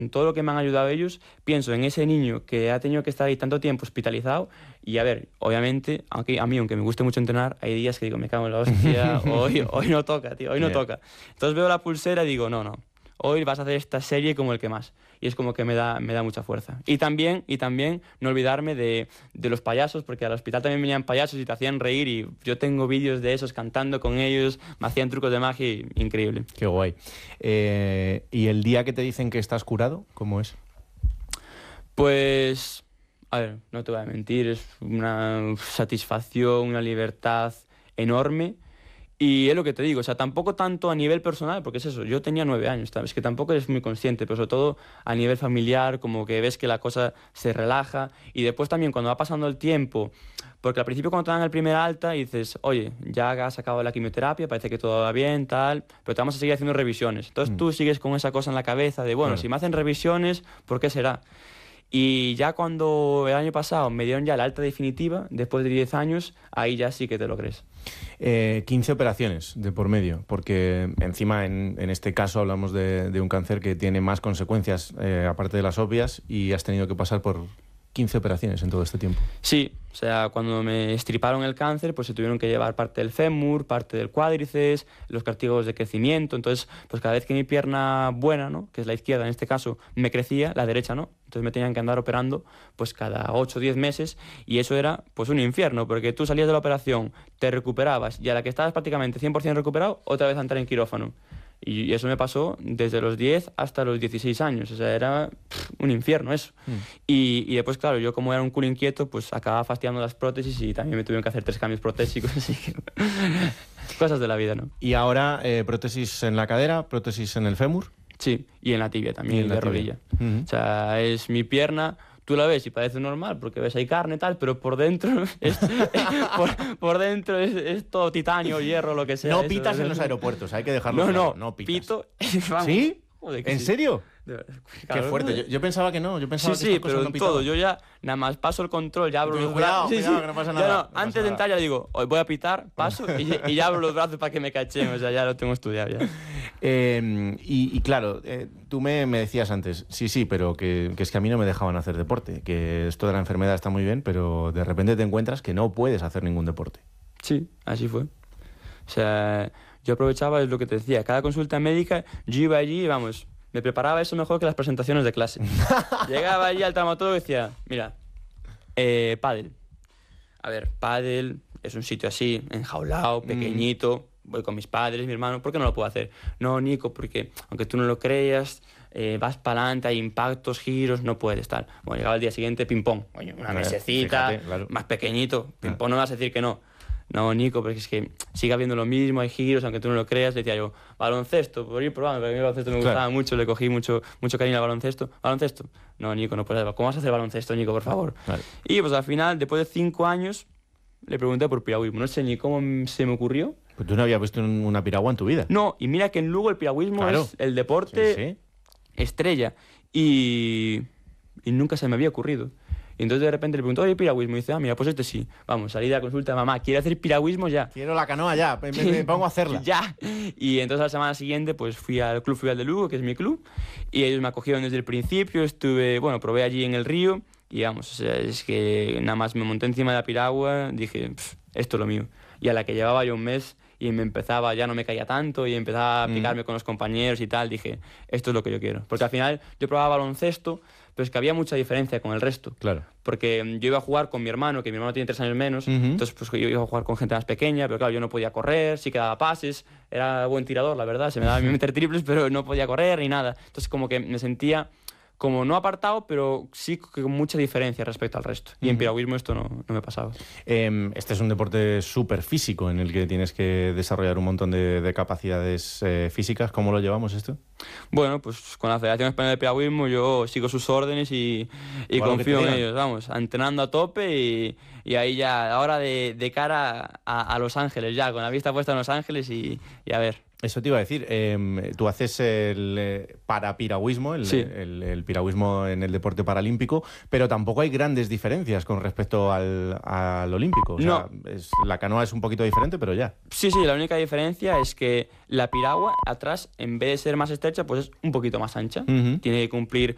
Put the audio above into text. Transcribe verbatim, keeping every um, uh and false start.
todo lo que me han ayudado ellos, pienso en ese niño que ha tenido que estar ahí tanto tiempo hospitalizado y, a ver, obviamente, aunque a mí, aunque me guste mucho entrenar, hay días que digo, me cago en la hostia, hoy, hoy no toca, tío, hoy no Yeah. toca. Entonces veo la pulsera y digo, no, no, hoy vas a hacer esta serie como el que más. Y es como que me da, me da mucha fuerza. Y también, y también no olvidarme de, de los payasos, porque al hospital también venían payasos y te hacían reír y yo tengo vídeos de esos cantando con ellos, me hacían trucos de magia y increíble. Qué guay. Eh, ¿Y el día que te dicen que estás curado, cómo es? Pues, a ver, no te voy a mentir, es una satisfacción, una libertad enorme. Y es lo que te digo, o sea, tampoco tanto a nivel personal, porque es eso, yo tenía nueve años, es que tampoco eres muy consciente, pero sobre todo a nivel familiar, como que ves que la cosa se relaja. Y después también cuando va pasando el tiempo, porque al principio cuando te dan el primer alta y dices, oye, ya has acabado la quimioterapia, parece que todo va bien, tal, pero te vamos a seguir haciendo revisiones. Entonces Mm. tú sigues con esa cosa en la cabeza de, bueno, Claro. si me hacen revisiones, ¿por qué será? Y ya cuando el año pasado me dieron ya la alta definitiva, después de diez años, ahí ya sí que te lo crees. Eh, quince operaciones de por medio, porque encima en, en este caso hablamos de, de un cáncer que tiene más consecuencias, eh, aparte de las obvias, y has tenido que pasar por quince operaciones en todo este tiempo. Sí, o sea, cuando me estriparon el cáncer, pues se tuvieron que llevar parte del fémur, parte del cuádriceps, los cartílagos de crecimiento. Entonces, pues cada vez que mi pierna buena, ¿no?, que es la izquierda en este caso, me crecía, la derecha no. Entonces me tenían que andar operando pues cada ocho o diez meses y eso era pues un infierno, porque tú salías de la operación, te recuperabas y a la que estabas prácticamente cien por ciento recuperado, otra vez a entrar en quirófano. Y eso me pasó desde los diez hasta los dieciséis años, o sea, era pff, un infierno eso. Mm. Y, y después, claro, yo como era un culo inquieto, pues acababa fastidiando las prótesis y también me tuvieron que hacer tres cambios protésicos, así que cosas de la vida, ¿no? Y ahora eh, prótesis en la cadera, prótesis en el fémur. Sí, y en la tibia también, y en la de tibia. rodilla. Uh-huh. O sea, es mi pierna, tú la ves y parece normal porque ves ahí carne y tal, pero por dentro es, por, por dentro es, es todo titanio, hierro, lo que sea. No eso, pitas eso. en los aeropuertos, hay que dejarlo No, claro. no, No pitas. pito. Vamos. ¿Sí? Joder, que ¿En sí. serio? Claro, Qué fuerte. Yo, yo pensaba que no. Yo pensaba sí, que sí, estas pero cosas en no pitaban. todo. Yo ya nada más paso el control, ya abro Pero los cuidado, brazos. cuidado, que no pasa nada, Ya no, no pasa antes de nada. entrar ya digo, hoy voy a pitar, paso y, y ya abro los brazos para que me cachen. O sea, ya lo tengo estudiado ya. Eh, y, y claro, eh, tú me, me decías antes, sí, sí, pero que, que es que a mí no me dejaban hacer deporte, que esto de la enfermedad está muy bien, pero de repente te encuentras que no puedes hacer ningún deporte. Sí, así fue. O sea, yo aprovechaba, es lo que te decía, cada consulta médica, yo iba allí y vamos, me preparaba eso mejor que las presentaciones de clase. Llegaba allí al traumatólogo y decía, mira, eh, pádel. A ver, pádel es un sitio así, enjaulado, pequeñito, mm. voy con mis padres, mi hermano, ¿por qué no lo puedo hacer? No, Nico, porque aunque tú no lo creas, eh, vas para adelante, hay impactos, giros, no puedes tal. Bueno, llegaba el día siguiente, ping-pong, una Claro, mesecita, fíjate, claro. más pequeñito, ping-pong Claro. no vas a decir que no. No, Nico, porque es que sigue habiendo lo mismo, hay giros, aunque tú no lo creas. Le decía yo, baloncesto, por ir probando, porque a mí el baloncesto me Claro. gustaba mucho, le cogí mucho, mucho cariño al baloncesto. ¿Baloncesto? No, Nico, no puedes. ¿Cómo vas a hacer baloncesto, Nico, por favor? Vale. Y pues al final, después de cinco años, le pregunté por piragüismo. No sé ni cómo se me ocurrió. Pues tú no habías visto un- una piragua en tu vida. No, y mira que en Lugo el piragüismo Claro. es el deporte Sí, sí. estrella. Y, y nunca se me había ocurrido. Y entonces de repente le pregunto, oye, piragüismo. Y dice, ah, mira, pues este sí. Vamos, salí de la consulta, mamá, ¿quiere hacer piragüismo ya? Quiero la canoa ya, me, me- me pongo a hacerla. Ya. Y entonces la semana siguiente pues fui al Club Fluvial de Lugo, que es mi club, y ellos me acogieron desde el principio, estuve, bueno, probé allí en el río, y vamos, o sea, es que nada más me monté encima de la piragua, dije, "Pff, esto es lo mío". Y a la que llevaba yo un mes y me empezaba, ya no me caía tanto, y empezaba a picarme mm. con los compañeros y tal, dije, esto es lo que yo quiero. Porque al final yo probaba baloncesto, pero es que había mucha diferencia con el resto. Claro. Porque yo iba a jugar con mi hermano, que mi hermano tiene tres años menos, Uh-huh. entonces pues yo iba a jugar con gente más pequeña, pero claro, yo no podía correr, sí que daba pases, era buen tirador, la verdad, se me daba bien meter triples, pero no podía correr ni nada. Entonces como que me sentía como no apartado, pero sí con mucha diferencia respecto al resto. Y en piragüismo esto no, no me pasaba. Eh, este es un deporte súper físico en el que tienes que desarrollar un montón de, de capacidades eh, físicas. ¿Cómo lo llevamos esto? Bueno, pues con la Federación Española de Piragüismo yo sigo sus órdenes y, y Bueno, confío que te en digan. ellos, vamos, entrenando a tope y, y ahí ya, ahora de, de cara a, a Los Ángeles, ya, con la vista puesta en Los Ángeles y, y a ver. Eso te iba a decir. Eh, tú haces el eh, parapiragüismo, el, Sí. el, el piragüismo en el deporte paralímpico, pero tampoco hay grandes diferencias con respecto al, al olímpico. O sea, es, la canoa es un poquito diferente, pero ya. Sí, sí, la única diferencia es que la piragua atrás, en vez de ser más estrecha, pues es un poquito más ancha. Uh-huh. Tiene que cumplir